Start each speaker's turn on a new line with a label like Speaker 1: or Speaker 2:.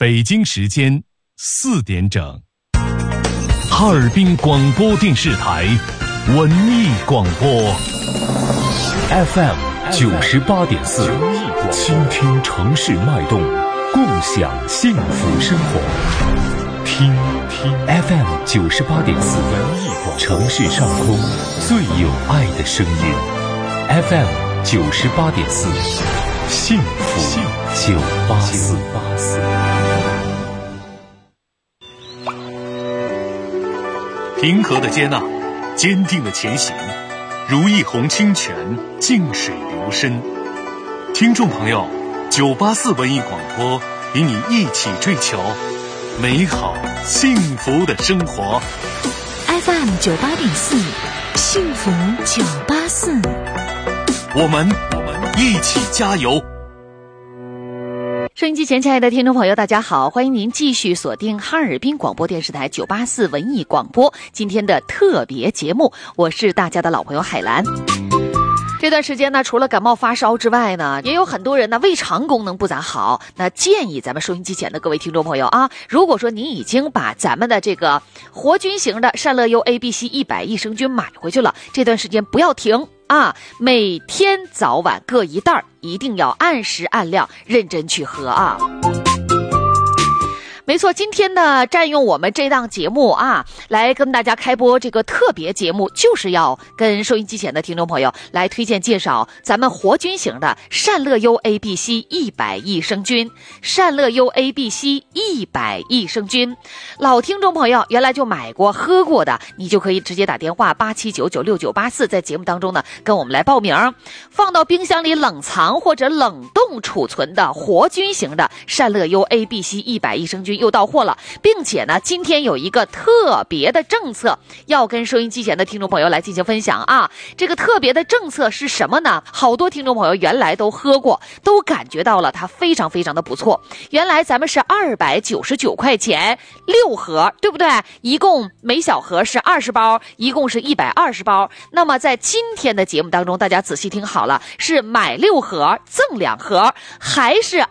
Speaker 1: 北京时间4点整，哈尔滨广播电视台文艺广播 FM 98.4，倾听城市脉动，共享幸福生活。听 FM 98.4，城市上空最有爱的声音。FM 98.4，幸福984。平和的接纳，坚定的前行，如一泓清泉，静水流深。听众朋友，984文艺广播与你一起追求美好幸福的生活。
Speaker 2: FM 98.4，幸福984，
Speaker 1: 我们一起加油。
Speaker 2: 收音机前亲爱的听众朋友大家好，欢迎您继续锁定哈尔滨广播电视台984文艺广播今天的特别节目，我是大家的老朋友海兰。这段时间呢，除了感冒发烧之外呢，也有很多人呢胃肠功能不咋好。那建议咱们收音机前的各位听众朋友啊，如果说您已经把咱们的这个活菌型的善乐优 ABC 100益生菌买回去了，这段时间不要停啊，每天早晚各一袋，一定要按时按量认真去喝啊。没错，今天呢，占用我们这档节目啊，来跟大家开播这个特别节目，就是要跟收音机前的听众朋友来推荐介绍咱们活菌型的善乐优 ABC 100益生菌。善乐优 ABC 100益生菌，老听众朋友原来就买过喝过的，你就可以直接打电话87996984，在节目当中呢跟我们来报名。放到冰箱里冷藏或者冷冻储存的活菌型的善乐优 ABC 100益生菌又到货了，并且呢，今天有一个特别的政策要跟收音机前的听众朋友来进行分享啊。这个特别的政策是什么呢？好多听众朋友原来都喝过，都感觉到了它非常非常的不错。原来咱们是299块钱6盒，对不对？一共每小盒是20包，一共是120包。那么在今天的节目当中，大家仔细听好了，是买6盒赠2盒，还是